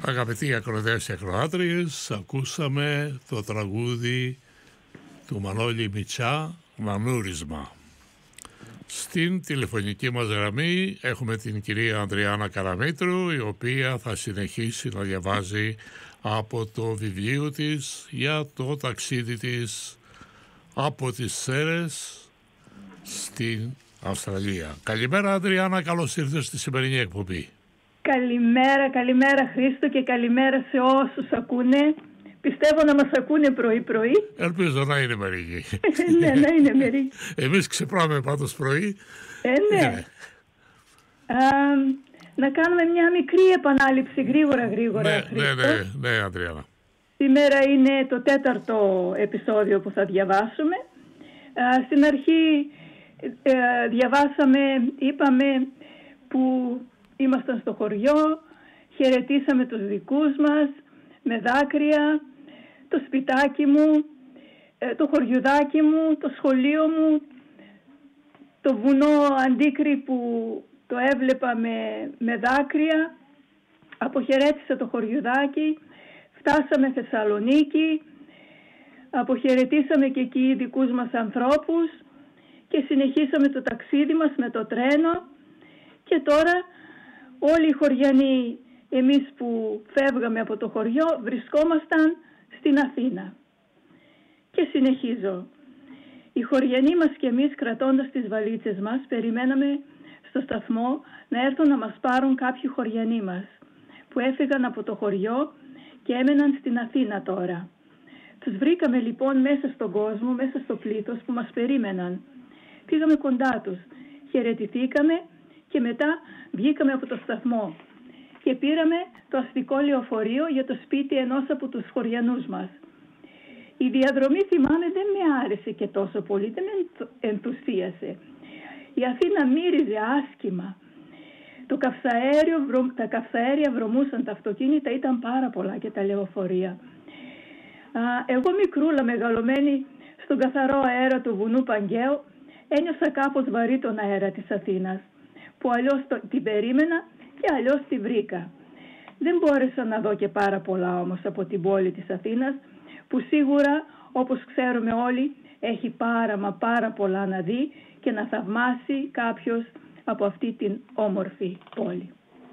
Αγαπητοί ακροατές και ακροάτριες, ακούσαμε το τραγούδι του Μανώλη Μητσά, «Μανούρισμα». Στην τηλεφωνική μας γραμμή έχουμε την κυρία Ανδριάννα Καραμήτρου, η οποία θα συνεχίσει να διαβάζει από το βιβλίο της για το ταξίδι της από τις Σέρρες στην Αυστραλία. Καλημέρα Ανδριάννα, καλώς ήρθες στη σημερινή εκπομπή. Καλημέρα Χρήστο και καλημέρα σε όσους ακούνε. Πιστεύω να μας ακούνε πρωί-πρωί. Ελπίζω να είναι μερικοί. Ναι, να είναι μερικοί. Εμείς ξυπνάμε πάντως πρωί. Ναι. Να κάνουμε μια μικρή επανάληψη γρήγορα. Ναι, Ανδριάννα. Σήμερα είναι το 4ο επεισόδιο που θα διαβάσουμε. Στην αρχή είπαμε που ήμασταν στο χωριό, χαιρετήσαμε τους δικούς μας με δάκρυα, το σπιτάκι μου, το χωριουδάκι μου, το σχολείο μου, το βουνό Αντίκρη που το έβλεπα με δάκρυα. Αποχαιρέτησα το χωριουδάκι, φτάσαμε Θεσσαλονίκη, αποχαιρετήσαμε και εκεί δικούς μας ανθρώπους και συνεχίσαμε το ταξίδι μας με το τρένο και τώρα όλοι οι χωριανοί, εμείς που φεύγαμε από το χωριό, βρισκόμασταν στην Αθήνα. Και συνεχίζω. Οι χωριανοί μας και εμείς, κρατώντας τις βαλίτσες μας, περιμέναμε στο σταθμό να έρθουν να μας πάρουν κάποιοι χωριανοί μας, που έφυγαν από το χωριό και έμεναν στην Αθήνα τώρα. Τους βρήκαμε λοιπόν μέσα στον κόσμο, μέσα στο πλήθος που μας περίμεναν. Πήγαμε κοντά τους, χαιρετηθήκαμε και μετά βγήκαμε από το σταθμό και πήραμε το αστικό λεωφορείο για το σπίτι ενός από τους χωριανούς μας. Η διαδρομή, θυμάμαι, δεν με άρεσε και τόσο πολύ, δεν με ενθουσίασε. Η Αθήνα μύριζε άσχημα. Τα καυσαέρια βρωμούσαν, τα αυτοκίνητα ήταν πάρα πολλά και τα λεωφορεία. Εγώ μικρούλα, μεγαλωμένη στον καθαρό αέρα του βουνού Παγκαίου, ένιωσα κάπως βαρύ τον αέρα της Αθήνας, που αλλιώς την περίμενα και αλλιώς τη βρήκα. Δεν μπόρεσα να δω και πάρα πολλά όμως από την πόλη της Αθήνας, που σίγουρα, όπως ξέρουμε όλοι, έχει πάρα πολλά να δει και να θαυμάσει κάποιος από αυτή την όμορφη πόλη.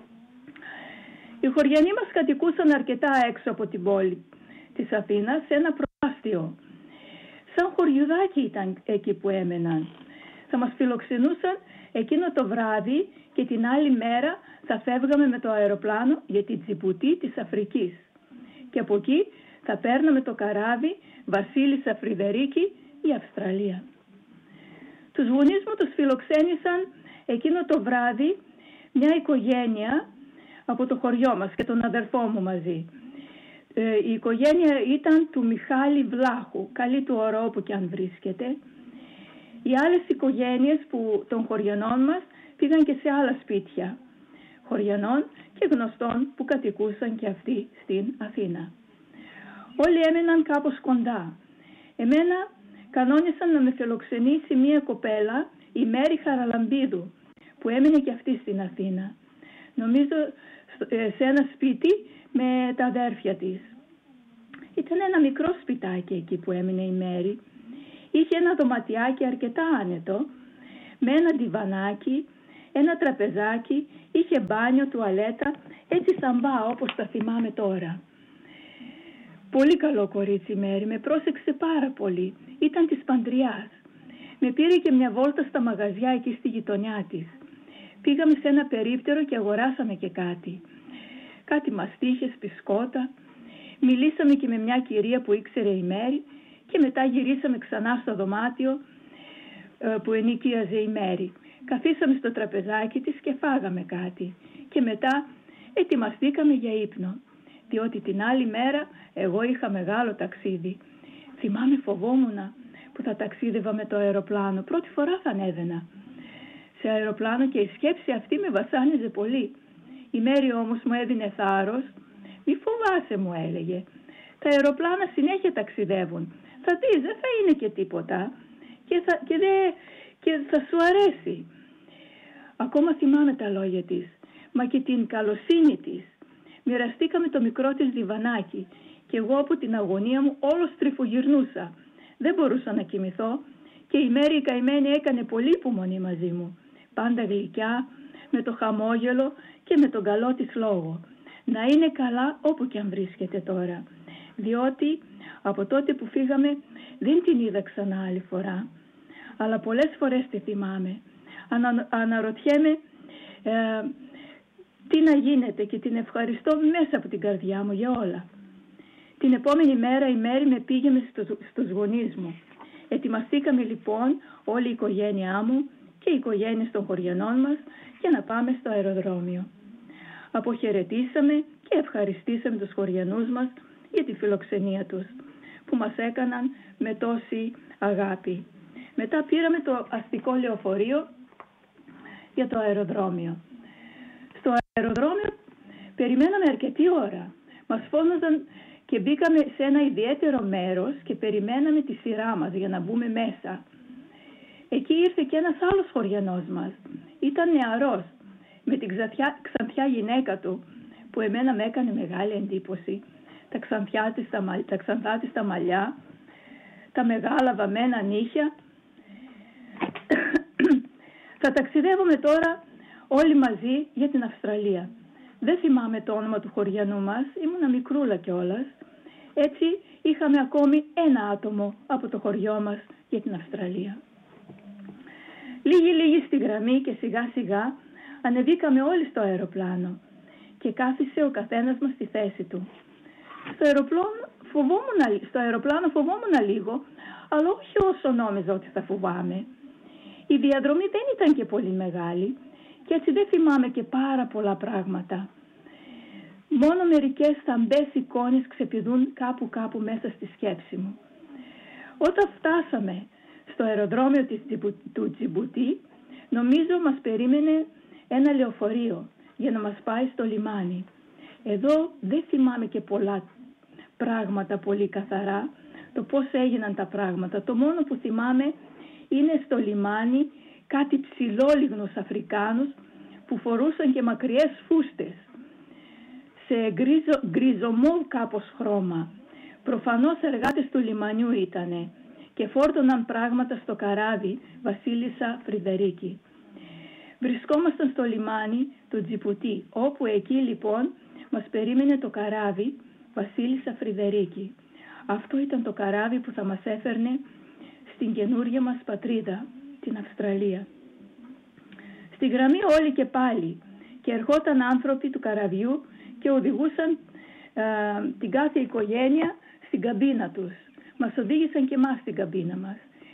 Οι χωριανοί μας κατοικούσαν αρκετά έξω από την πόλη της Αθήνας, σε ένα προάστιο. Σαν χωριουδάκι ήταν εκεί που έμεναν. Θα μας φιλοξενούσαν εκείνο το βράδυ και την άλλη μέρα θα φεύγαμε με το αεροπλάνο για την Τζιμπουτή της Αφρικής. Και από εκεί θα παίρναμε το καράβι Βασίλισσα Φρυδερίκη η Αυστραλία. Τους γονείς μου τους φιλοξένησαν εκείνο το βράδυ μια οικογένεια από το χωριό μας και τον αδερφό μου μαζί. Η οικογένεια ήταν του Μιχάλη Βλάχου, καλή του ορό όπου και αν βρίσκεται. Οι άλλες οικογένειες των χωριανών μας πήγαν και σε άλλα σπίτια χωριανών και γνωστών που κατοικούσαν και αυτοί στην Αθήνα. Όλοι έμεναν κάπως κοντά. Εμένα κανόνισαν να με φιλοξενήσει μία κοπέλα, η Μέρη Χαραλαμπίδου, που έμενε και αυτή στην Αθήνα. Νομίζω σε ένα σπίτι με τα αδέρφια της. Ήταν ένα μικρό σπιτάκι εκεί που έμενε η Μέρη. Είχε ένα δωματιάκι αρκετά άνετο, με ένα ντιβανάκι, ένα τραπεζάκι, είχε μπάνιο, τουαλέτα, έτσι σαμπά όπως τα θυμάμαι τώρα. Πολύ καλό κορίτσι η Μέρη, με πρόσεξε πάρα πολύ, ήταν της Παντριάς. Με πήρε και μια βόλτα στα μαγαζιά εκεί στη γειτονιά της. Πήγαμε σε ένα περίπτερο και αγοράσαμε και κάτι. Κάτι μαστίχες, μπισκότα. Μιλήσαμε και με μια κυρία που ήξερε η Μέρη και μετά γυρίσαμε ξανά στο δωμάτιο που ενοικίαζε η Μέρη. Καθίσαμε στο τραπεζάκι της και φάγαμε κάτι. Και μετά ετοιμαστήκαμε για ύπνο, διότι την άλλη μέρα εγώ είχα μεγάλο ταξίδι. Θυμάμαι, φοβόμουνα που θα ταξίδευα με το αεροπλάνο. Πρώτη φορά θα ανέβαινα σε αεροπλάνο και η σκέψη αυτή με βασάνιζε πολύ. Η Μέρη όμως μου έδινε θάρρος. «Μη φοβάσαι», μου έλεγε. «Τα αεροπλάνα συνέχεια ταξιδεύουν. Θα δεις, δεν θα είναι και τίποτα και θα σου αρέσει». Ακόμα θυμάμαι τα λόγια της, μα και την καλοσύνη της. Μοιραστήκαμε το μικρό της διβανάκι και εγώ από την αγωνία μου όλο στριφογυρνούσα. Δεν μπορούσα να κοιμηθώ και η Μέρη η καημένη έκανε πολύ υπομονή μαζί μου. Πάντα γλυκιά, με το χαμόγελο και με τον καλό της λόγο. Να είναι καλά όπου και αν βρίσκεται τώρα. Διότι από τότε που φύγαμε δεν την είδα ξανά άλλη φορά. Αλλά πολλές φορές τη θυμάμαι. Αναρωτιέμαι τι να γίνεται και την ευχαριστώ μέσα από την καρδιά μου για όλα. Την επόμενη μέρα η Μέρη με πήγε στους γονείς μου. Ετοιμαστήκαμε λοιπόν όλη η οικογένειά μου και οι οικογένειες των χωριανών μας για να πάμε στο αεροδρόμιο. Αποχαιρετήσαμε και ευχαριστήσαμε τους χωριανούς μας για τη φιλοξενία τους που μας έκαναν με τόση αγάπη. Μετά πήραμε το αστικό λεωφορείο για το αεροδρόμιο. Στο αεροδρόμιο περιμέναμε αρκετή ώρα. Μας φώναζαν και μπήκαμε σε ένα ιδιαίτερο μέρος και περιμέναμε τη σειρά μας για να μπούμε μέσα. Εκεί ήρθε και ένας άλλος χωριανός μας. Ήταν νεαρός, με την ξανθιά γυναίκα του, που εμένα με έκανε μεγάλη εντύπωση. Τα ξανθά της τα μαλλιά, τα μεγάλα βαμμένα νύχια. Θα ταξιδεύουμε τώρα όλοι μαζί για την Αυστραλία. Δεν θυμάμαι το όνομα του χωριανού μας, ήμουνα μικρούλα κιόλας. Έτσι είχαμε ακόμη ένα άτομο από το χωριό μας για την Αυστραλία. Λίγοι στη γραμμή και σιγά σιγά ανεβήκαμε όλοι στο αεροπλάνο και κάθισε ο καθένας μας στη θέση του. Στο αεροπλάνο φοβόμουν λίγο, αλλά όχι όσο νόμιζα ότι θα φοβάμαι. Η διαδρομή δεν ήταν και πολύ μεγάλη και έτσι δεν θυμάμαι και πάρα πολλά πράγματα. Μόνο μερικές θαμπές εικόνες ξεπηδούν κάπου μέσα στη σκέψη μου. Όταν φτάσαμε στο αεροδρόμιο του Τζιμπουτί, νομίζω μας περίμενε ένα λεωφορείο για να μας πάει στο λιμάνι. Εδώ δεν θυμάμαι και πολλά πράγματα πολύ καθαρά, το πώς έγιναν τα πράγματα. Το μόνο που θυμάμαι είναι στο λιμάνι κάτι ψηλόλιγνους Αφρικάνους που φορούσαν και μακριές φούστες σε γκριζομόβ κάπως χρώμα. Προφανώς εργάτες του λιμανιού ήτανε και φόρτωναν πράγματα στο καράβι Βασίλισσα Φρυδερίκη. Βρισκόμασταν στο λιμάνι του Τζιμπουτί, όπου εκεί λοιπόν μας περίμενε το καράβι Βασίλισσα Φρυδερίκη. Αυτό ήταν το καράβι που θα μας έφερνε στην καινούρια μας πατρίδα, την Αυστραλία. Στη γραμμή όλοι και πάλι και ερχόταν άνθρωποι του καραβιού και οδηγούσαν την κάθε οικογένεια στην καμπίνα τους. Μας οδήγησαν και εμάς στην καμπίνα μας.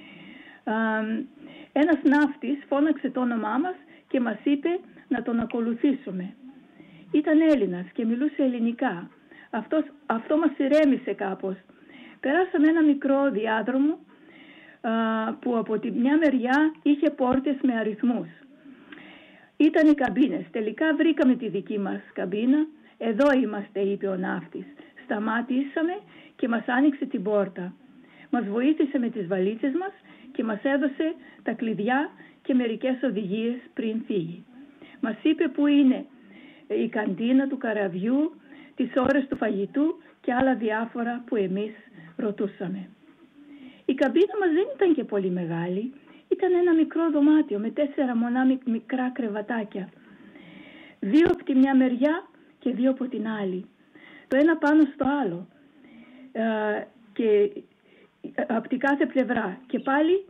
Ένας ναύτης φώναξε το όνομά μας και μας είπε να τον ακολουθήσουμε. Ήταν Έλληνας και μιλούσε ελληνικά. Αυτό μας ηρέμησε κάπως. Περάσαμε ένα μικρό διάδρομο που από τη μια μεριά είχε πόρτες με αριθμούς. Ήταν οι καμπίνες. Τελικά βρήκαμε τη δική μας καμπίνα. Εδώ είμαστε, είπε ο ναύτης. Σταμάτησαμε και μας άνοιξε την πόρτα. Μας βοήθησε με τις βαλίτσες μας και μας έδωσε τα κλειδιά και μερικές οδηγίες πριν φύγει. Μας είπε που είναι η καντίνα του καραβιού, τις ώρες του φαγητού και άλλα διάφορα που εμείς ρωτούσαμε. Η καμπίνα μας δεν ήταν και πολύ μεγάλη. Ήταν ένα μικρό δωμάτιο με 4 μονά μικρά κρεβατάκια. 2 από τη μια μεριά και 2 από την άλλη. Το ένα πάνω στο άλλο. Και από την κάθε πλευρά. Και πάλι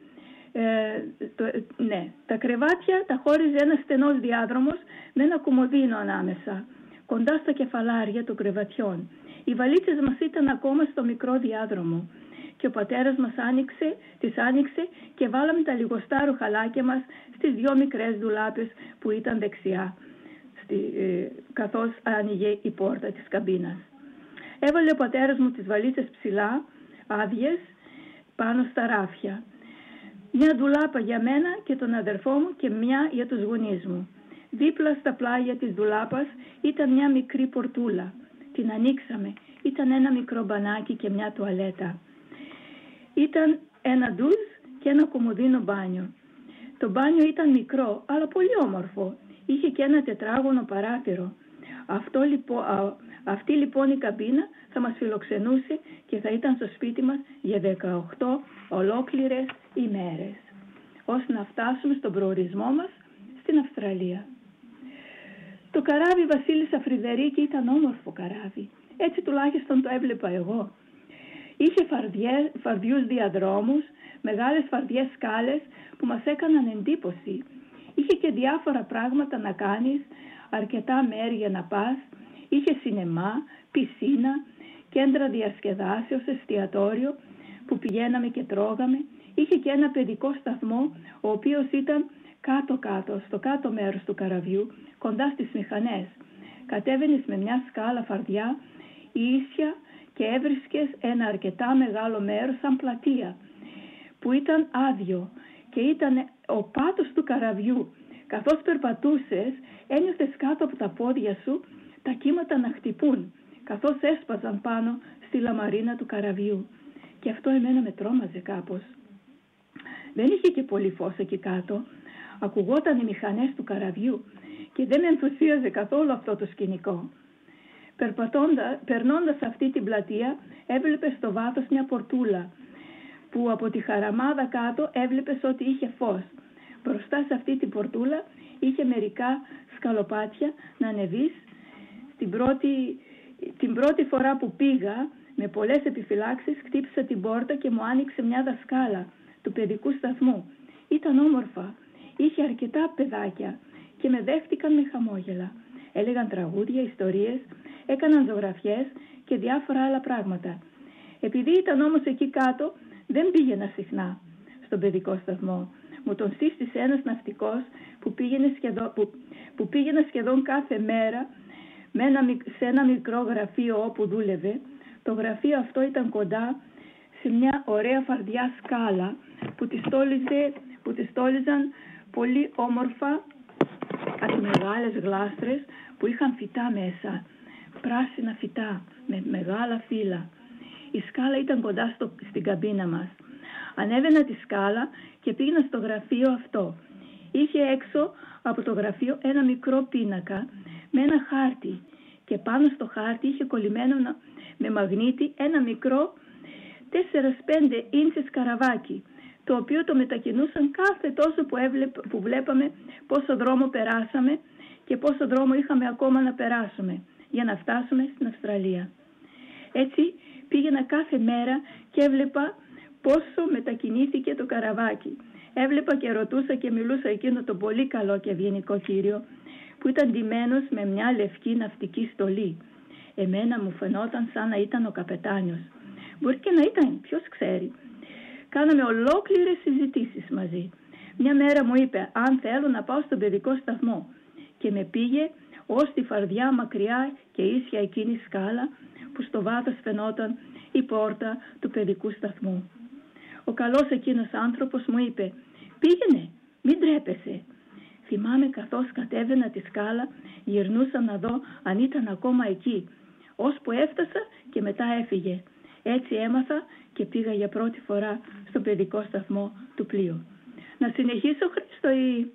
τα κρεβάτια τα χώριζε ένας στενός διάδρομος με ένα κομμωδίνο ανάμεσα, κοντά στα κεφαλάρια των κρεβατιών. Οι βαλίτσες μας ήταν ακόμα στο μικρό διάδρομο και ο πατέρας μας τις άνοιξε και βάλαμε τα λιγοστά ρουχαλάκια μας στις 2 μικρές ντουλάπες που ήταν δεξιά, καθώς άνοιγε η πόρτα της καμπίνας. Έβαλε ο πατέρας μου τις βαλίτσες ψηλά, άδειες, πάνω στα ράφια. Μια ντουλάπα για μένα και τον αδερφό μου και μια για τους γονείς μου. Δίπλα στα πλάγια της ντουλάπας ήταν μια μικρή πορτούλα. Την ανοίξαμε. Ήταν ένα μικρό μπανάκι και μια τουαλέτα. Ήταν ένα ντουζ και ένα κομμωδίνο μπάνιο. Το μπάνιο ήταν μικρό, αλλά πολύ όμορφο. Είχε και ένα τετράγωνο παράθυρο. Αυτή λοιπόν η καμπίνα θα μας φιλοξενούσε και θα ήταν στο σπίτι μας για 18 ολόκληρες ημέρες, ώστε να φτάσουμε στον προορισμό μας στην Αυστραλία. Το καράβι Βασίλισσα Φρυδερίκη ήταν όμορφο καράβι, έτσι τουλάχιστον το έβλεπα εγώ. Είχε φαρδιούς διαδρόμους, μεγάλες φαρδιές σκάλες που μας έκαναν εντύπωση. Είχε και διάφορα πράγματα να κάνεις, αρκετά μέρη για να πας. Είχε σινεμά, πισίνα, κέντρα διασκεδάσεως, εστιατόριο που πηγαίναμε και τρώγαμε. Είχε και ένα παιδικό σταθμό, ο οποίος ήταν κάτω-κάτω, στο κάτω μέρος του καραβιού, κοντά στις μηχανές. Κατέβαινες με μια σκάλα φαρδιά ίσια και έβρισκες ένα αρκετά μεγάλο μέρος σαν πλατεία, που ήταν άδειο και ήταν ο πάτος του καραβιού. Καθώς περπατούσες, ένιωθες κάτω από τα πόδια σου τα κύματα να χτυπούν, καθώς έσπαζαν πάνω στη λαμαρίνα του καραβιού. Και αυτό εμένα με τρόμαζε κάπως. Δεν είχε και πολύ φως εκεί κάτω. Ακουγόταν οι μηχανές του καραβιού και δεν με ενθουσίαζε καθόλου αυτό το σκηνικό. Περνώντας αυτή την πλατεία, έβλεπες στο βάθος μια πορτούλα, που από τη χαραμάδα κάτω έβλεπες ότι είχε φως. Μπροστά σε αυτή την πορτούλα είχε μερικά σκαλοπάτια να ανεβείς. Την πρώτη φορά που πήγα, με πολλές επιφυλάξεις, χτύπησα την πόρτα και μου άνοιξε μια δασκάλα του παιδικού σταθμού. Ήταν όμορφα, είχε αρκετά παιδάκια και με δέχτηκαν με χαμόγελα. Έλεγαν τραγούδια, ιστορίες, έκαναν ζωγραφιές και διάφορα άλλα πράγματα. Επειδή ήταν όμως εκεί κάτω, δεν πήγαινα συχνά στον παιδικό σταθμό. Μου τον σύστησε ένας ναυτικός που πήγαινε σχεδόν κάθε μέρα σε ένα μικρό γραφείο όπου δούλευε. Το γραφείο αυτό ήταν κοντά σε μια ωραία φαρδιά σκάλα που τη στόλιζαν πολύ όμορφα κάτι μεγάλες γλάστρες που είχαν φυτά μέσα, πράσινα φυτά με μεγάλα φύλλα. Η σκάλα ήταν κοντά στην καμπίνα μας. Ανέβαινα τη σκάλα και πήγαινα στο γραφείο αυτό. Είχε έξω από το γραφείο ένα μικρό πίνακα με ένα χάρτη και πάνω στο χάρτη είχε κολλημένο με μαγνήτη ένα μικρό 4-5 ίντσες καραβάκι, το οποίο το μετακινούσαν κάθε τόσο που βλέπαμε πόσο δρόμο περάσαμε και πόσο δρόμο είχαμε ακόμα να περάσουμε για να φτάσουμε στην Αυστραλία. Έτσι πήγαινα κάθε μέρα και έβλεπα πόσο μετακινήθηκε το καραβάκι. Έβλεπα και ρωτούσα και μιλούσα εκείνο το πολύ καλό και ευγενικό κύριο που ήταν ντυμένος με μια λευκή ναυτική στολή. Εμένα μου φαινόταν σαν να ήταν ο καπετάνιος. Μπορεί και να ήταν, ποιος ξέρει. Κάναμε ολόκληρες συζητήσεις μαζί. Μια μέρα μου είπε αν θέλω να πάω στον παιδικό σταθμό και με πήγε ως τη φαρδιά μακριά και ίσια εκείνη σκάλα που στο βάθος φαινόταν η πόρτα του παιδικού σταθμού. Ο καλός εκείνος άνθρωπος μου είπε «Πήγαινε, μην τρέπεσαι». Θυμάμαι καθώς κατέβαινα τη σκάλα, γυρνούσα να δω αν ήταν ακόμα εκεί, ώσπου έφτασα και μετά έφυγε. Έτσι έμαθα και πήγα για πρώτη φορά στο παιδικό σταθμό του πλοίου. Να συνεχίσω, Χρήστο, ή...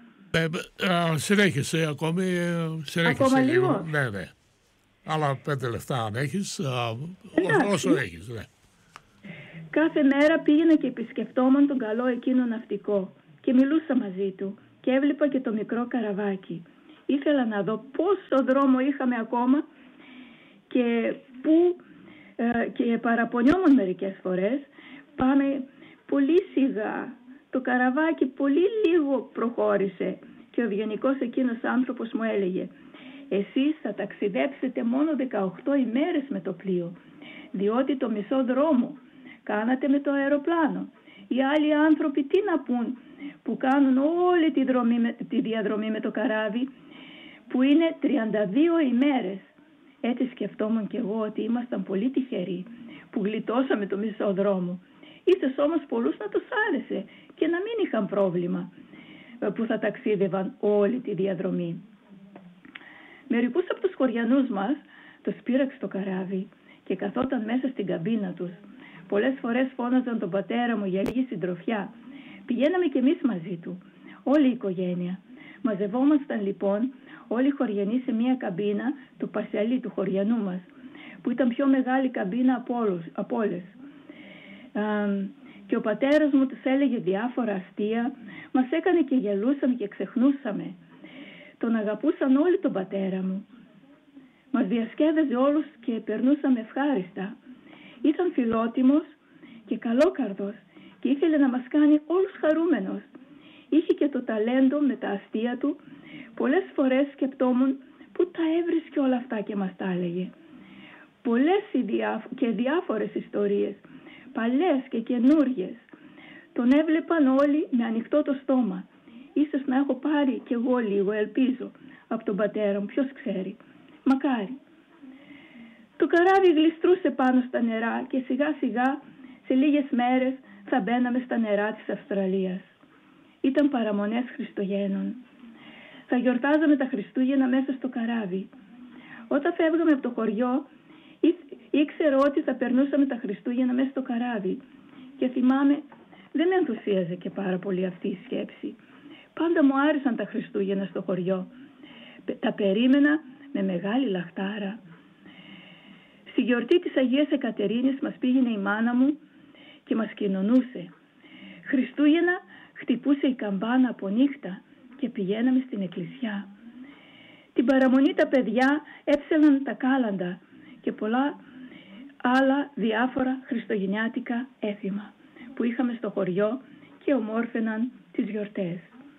Συνέχισε ακόμη. Ακόμα λίγο. Ναι. Άλλα 5 λεπτά αν έχεις, όσο έχεις. Ναι. Κάθε μέρα πήγαινα και επισκεφτόμουν τον καλό εκείνο ναυτικό και μιλούσα μαζί του και έβλεπα και το μικρό καραβάκι. Ήθελα να δω πόσο δρόμο είχαμε ακόμα και παραπονιόμουν μερικές φορές. Πάμε πολύ σιγά, το καραβάκι πολύ λίγο προχώρησε και ο ευγενικός εκείνος άνθρωπος μου έλεγε «Εσείς θα ταξιδέψετε μόνο 18 ημέρες με το πλοίο, διότι το μισό δρόμο κάνατε με το αεροπλάνο. Οι άλλοι άνθρωποι τι να πούν που κάνουν όλη τη διαδρομή με το καράβι που είναι 32 ημέρες». Έτσι σκεφτόμουν κι εγώ ότι ήμασταν πολύ τυχεροί που γλιτώσαμε το μισό δρόμο. Ίσως όμως πολλούς να τους άρεσε και να μην είχαν πρόβλημα που θα ταξίδευαν όλη τη διαδρομή. Μερικούς από τους χωριανούς μας τους πήραξε το καράβι και καθόταν μέσα στην καμπίνα τους. Πολλές φορές φώναζαν τον πατέρα μου για λίγη συντροφιά. Πηγαίναμε κι εμείς μαζί του, όλη η οικογένεια. Μαζευόμασταν λοιπόν όλοι οι χωριανοί σε μια καμπίνα του Πασιαλή, του χωριανού μας, που ήταν πιο μεγάλη καμπίνα από όλες. Και ο πατέρας μου τους έλεγε διάφορα αστεία, μας έκανε και γελούσαμε και ξεχνούσαμε. Τον αγαπούσαν όλοι τον πατέρα μου. Μας διασκέδαζε όλους και περνούσαμε ευχάριστα. Ήταν φιλότιμος και καλόκαρδος και ήθελε να μας κάνει όλους χαρούμενος. Είχε και το ταλέντο με τα αστεία του. Πολλές φορές σκεπτόμουν πού τα έβρισκε όλα αυτά και μας τα έλεγε. Πολλές και διάφορες ιστορίες, παλιές και καινούργιες. Τον έβλεπαν όλοι με ανοιχτό το στόμα. Ίσως να έχω πάρει κι εγώ λίγο, ελπίζω, από τον πατέρα μου, ποιος ξέρει. Μακάρι. Το καράβι γλιστρούσε πάνω στα νερά και σιγά σιγά σε λίγες μέρες θα μπαίναμε στα νερά της Αυστραλίας. Ήταν παραμονές Χριστουγέννων. Θα γιορτάζαμε τα Χριστούγεννα μέσα στο καράβι. Όταν φεύγαμε από το χωριό, ήξερα ότι θα περνούσαμε τα Χριστούγεννα μέσα στο καράβι. Και θυμάμαι, δεν με ενθουσίαζε και πάρα πολύ αυτή η σκέψη. Πάντα μου άρεσαν τα Χριστούγεννα στο χωριό. Τα περίμενα με μεγάλη λαχτάρα. Στη γιορτή της Αγίας Εκατερίνης μας πήγαινε η μάνα μου και μας κοινωνούσε. Χριστούγεννα χτυπούσε η καμπάνα από νύχτα και πηγαίναμε στην εκκλησιά. Την παραμονή τα παιδιά έψελαν τα κάλαντα και πολλά άλλα διάφορα χριστουγεννιάτικα έθιμα που είχαμε στο χωριό και ομόρφαιναν τις γιορτές.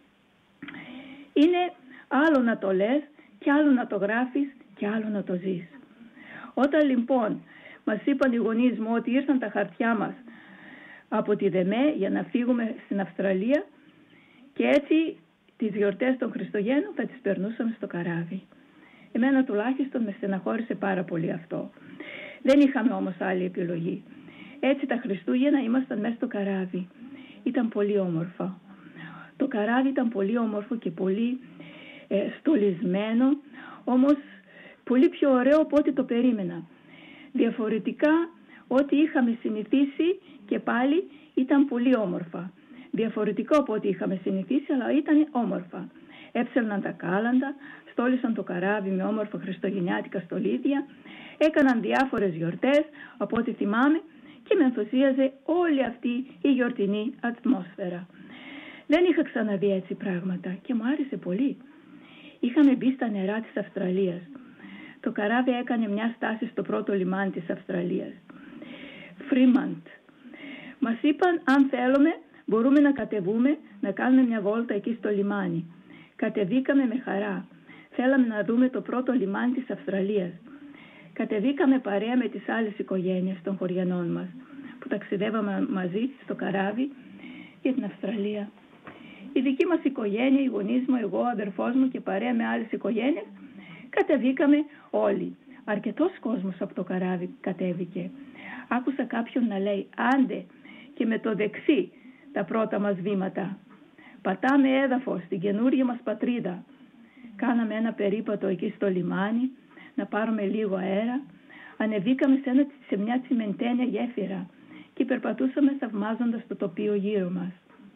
Είναι άλλο να το λες και άλλο να το γράφεις και άλλο να το ζεις. Όταν λοιπόν μας είπαν οι γονείς μου ότι ήρθαν τα χαρτιά μας από τη ΔΕΜΕ για να φύγουμε στην Αυστραλία και έτσι τις γιορτές των Χριστουγέννων θα τις περνούσαμε στο καράβι. Εμένα τουλάχιστον με στεναχώρησε πάρα πολύ αυτό. Δεν είχαμε όμως άλλη επιλογή. Έτσι τα Χριστούγεννα ήμασταν μέσα στο καράβι. Ήταν πολύ όμορφο. Το καράβι ήταν πολύ όμορφο και πολύ στολισμένο, όμως πολύ πιο ωραίο από ό,τι το περίμενα. Διαφορετικά ό,τι είχαμε συνηθίσει και πάλι ήταν πολύ όμορφα. Διαφορετικό από ό,τι είχαμε συνηθίσει, αλλά ήταν όμορφα. Έψελναν τα κάλαντα, στόλισαν το καράβι με όμορφα χριστουγεννιάτικα στολίδια, έκαναν διάφορες γιορτές από ό,τι θυμάμαι και με ενθουσίαζε όλη αυτή η γιορτινή ατμόσφαιρα. Δεν είχα ξαναδεί έτσι πράγματα και μου άρεσε πολύ. Είχαμε μπει στα νερά της Αυστραλίας. Το καράβι έκανε μια στάση στο πρώτο λιμάνι της Αυστραλίας. Φρίμαντ. Μας είπαν αν θέλουμε μπορούμε να κατεβούμε, να κάνουμε μια βόλτα εκεί στο λιμάνι. Κατεβήκαμε με χαρά. Θέλαμε να δούμε το πρώτο λιμάνι της Αυστραλίας. Κατεβήκαμε παρέα με τις άλλες οικογένειες των χωριανών μας που ταξιδεύαμε μαζί στο καράβι για την Αυστραλία. Η δική μας οικογένεια, οι γονείς μου, εγώ, ο αδερφός μου και παρέα με άλλες οικογένειες κατεβήκαμε όλοι. Αρκετός κόσμος από το καράβι κατέβηκε. Άκουσα κάποιον να λέει άντε και με το δεξί τα πρώτα μας βήματα. Πατάμε έδαφος στην καινούργια μας πατρίδα. Κάναμε ένα περίπατο εκεί στο λιμάνι να πάρουμε λίγο αέρα. Ανεβήκαμε σε μια τσιμεντένια γέφυρα και περπατούσαμε θαυμάζοντας το τοπίο γύρω μας.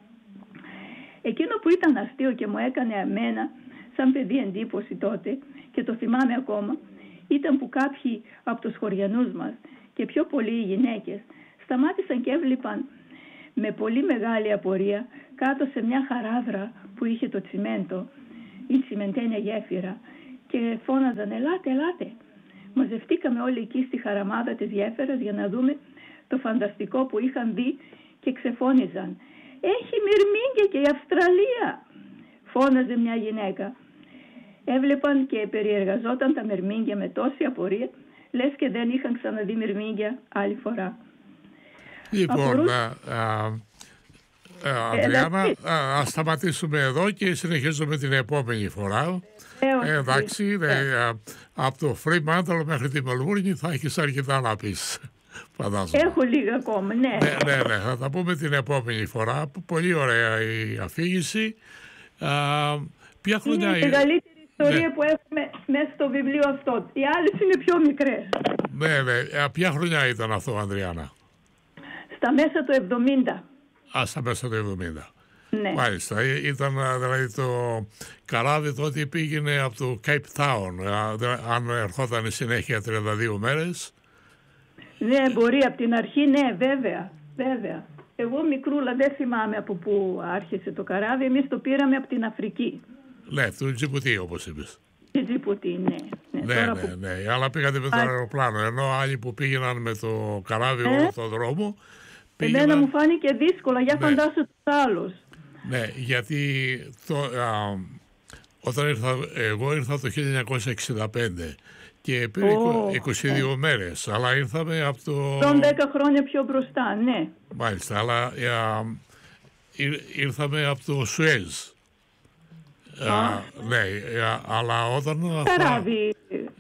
Εκείνο που ήταν αστείο και μου έκανε εμένα σαν παιδί εντύπωση τότε και το θυμάμαι ακόμα, ήταν που κάποιοι από τους χωριανούς μας και πιο πολλοί οι γυναίκες σταμάτησαν και έβλεπαν με πολύ μεγάλη απορία κάτω σε μια χαράδρα που είχε το τσιμέντο, η τσιμεντένια γέφυρα και φώναζαν ελάτε, ελάτε. Μαζευτήκαμε όλοι εκεί στη χαραμάδα της γέφυρας για να δούμε το φανταστικό που είχαν δει και ξεφώνιζαν. Έχει μυρμήγκια και η Αυστραλία, φώναζε μια γυναίκα. Έβλεπαν και περιεργαζόταν τα μυρμήγκια με τόση απορία, λες και δεν είχαν ξαναδεί μυρμήγκια άλλη φορά. Λοιπόν, Ανδριάννα, ας σταματήσουμε εδώ και συνεχίζουμε την επόμενη φορά. Εντάξει, από το Fremantle μέχρι τη Μελβούρνη θα έχεις αρκετά να πεις. Φαντάζομαι. Έχω λίγα ακόμα, ναι. Ναι, θα τα πούμε την επόμενη φορά. Πολύ ωραία η αφήγηση. Ποια χρονιά είναι η μεγαλύτερη ιστορία που έχουμε μέσα στο βιβλίο αυτό. Οι άλλες είναι πιο μικρές. Ναι. Ποια χρονιά ήταν αυτό, Ανδριάννα? Στα μέσα του 70. Στα μέσα του 70. Ναι. Μάλιστα. Ήταν δηλαδή το καράβι τότε πήγαινε από το Cape Town, αν ερχόταν συνέχεια 32 μέρες. Ναι, μπορεί από την αρχή, ναι, βέβαια. Εγώ μικρούλα δεν θυμάμαι από πού άρχισε το καράβι, εμείς το πήραμε από την Αφρική. Ναι, του Τζιπουτί όπως είπες. Τζιπουτί, ναι. Ναι, αλλά πήγατε με το αεροπλάνο, ενώ άλλοι που πήγαιναν με το καράβι όλο τον δρόμο. Εμένα μου φάνηκε δύσκολα, για φαντάσου τους άλλους. Ναι, γιατί όταν εγώ ήρθα το 1965 και πήρε 22 μέρες, αλλά ήρθαμε από το... Τον 10 χρόνια πιο μπροστά, ναι. Μάλιστα, αλλά ήρθαμε από το Σουέζ. Ναι, αλλά όταν... Καράβι.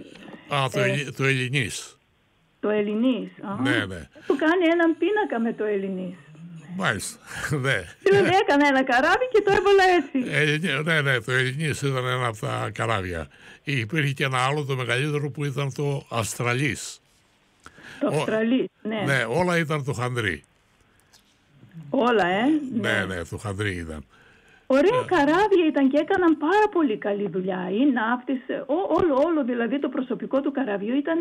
Το Ελληνής. Το Ελληνής. Ναι. Του κάνει έναν πίνακα με το Ελληνής. Μάλιστα, ναι. Δηλαδή έκανα ένα καράβι και το έβαλα έτσι. Ναι, το Ελληνής ήταν ένα από τα καράβια. Υπήρχε και ένα άλλο το μεγαλύτερο που ήταν το Αυστραλής. Το Αυστραλής, ναι. Ναι, όλα ήταν το Χανδρή. Όλα, Ναι, το Χανδρή ήταν. Ωραία καράβια ήταν και έκαναν πάρα πολύ καλή δουλειά. Οι ναύτες, όλο δηλαδή το προσωπικό του καραβιού ήταν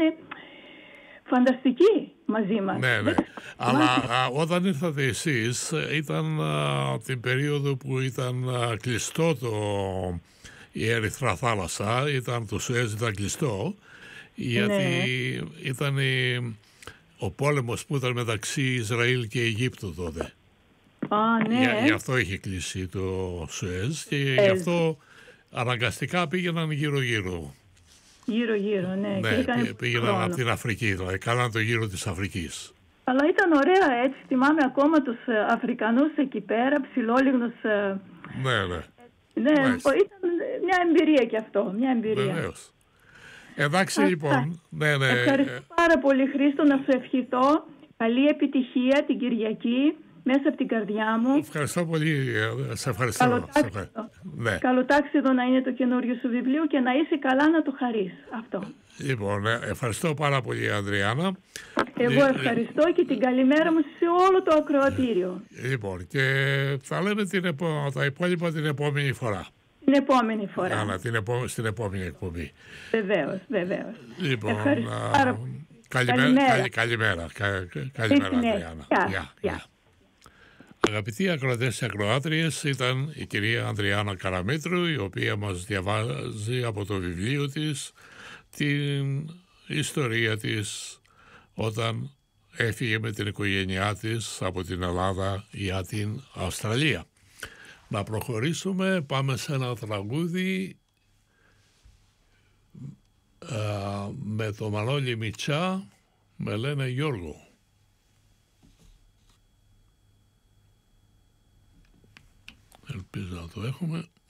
φανταστική μαζί μας. Ναι. Αλλά όταν ήρθατε εσείς ήταν την περίοδο που ήταν κλειστό η Ερυθρά θάλασσα, το Σουέζ ήταν κλειστό, γιατί ήταν ο πόλεμος που ήταν μεταξύ Ισραήλ και Αιγύπτου τότε. Ναι. Γι' αυτό είχε κλείσει το Σουέζ και γι' αυτό αναγκαστικά πήγαιναν γύρω-γύρω. Γύρω-γύρω, ναι. Και πήγαιναν από την Αφρική, δηλαδή κάναν το γύρο της Αφρικής. Αλλά ήταν ωραία, έτσι θυμάμαι ακόμα τους Αφρικανούς εκεί πέρα, ψηλόλιγνους. Ναι, ήταν μια εμπειρία κι αυτό, μια εμπειρία. Βεβαίως. Εντάξει λοιπόν. Ευχαριστώ πάρα πολύ, Χρήστο, να σου ευχηθώ καλή επιτυχία την Κυριακή μέσα από την καρδιά μου. Ευχαριστώ πολύ, σε ευχαριστώ. Καλοτάξιδο να είναι το καινούριο σου βιβλίο και να είσαι καλά να το χαρείς. Αυτό. Λοιπόν, ευχαριστώ πάρα πολύ, Ανδριάννα. Εγώ ευχαριστώ και την καλημέρα μου σε όλο το ακροατήριο. Λοιπόν, και θα λέμε τα υπόλοιπα την επόμενη φορά. Την επόμενη φορά. Στην επόμενη εκπομπή. Βεβαίως. Λοιπόν, ευχαριστώ πάρα πολύ. Καλημέρα, Ανδριάννα. Γεια. Αγαπητοί ακροατές και ακροάτριες, ήταν η κυρία Ανδριάννα Καραμήτρου, η οποία μας διαβάζει από το βιβλίο της την ιστορία της όταν έφυγε με την οικογένειά της από την Ελλάδα για την Αυστραλία. Να προχωρήσουμε, πάμε σε ένα τραγούδι με το Μανώλη Μιτσά, με λένε Γιώργο. Ελπίζω να το έχουμε.